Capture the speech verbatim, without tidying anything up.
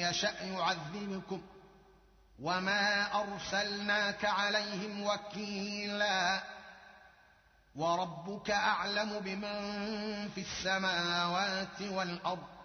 يشأ يعذبكم وما أرسلناك عليهم وكيلا وربك أعلم بمن في السماوات والأرض